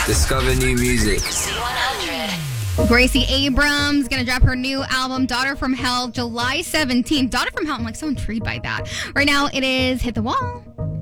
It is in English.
Discover new music. C100. Gracie Abrams gonna drop her new album, Daughter from Hell, July 17th. Daughter from Hell, I'm like so intrigued by that. Right now, it is Hit the Wall.